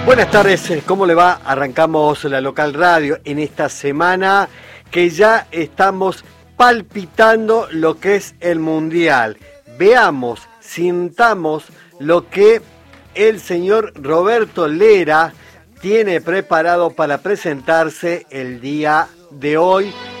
Buenas tardes, ¿cómo le va? Arrancamos la local radio en esta semana que ya estamos palpitando lo que es el Mundial. Veamos, sintamos lo que el señor Roberto Lera tiene preparado para presentarse el día de hoy